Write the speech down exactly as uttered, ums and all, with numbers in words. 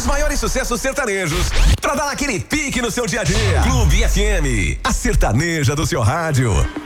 Os maiores sucessos sertanejos pra dar aquele pique no seu dia a dia. Clube F M, a sertaneja do seu rádio.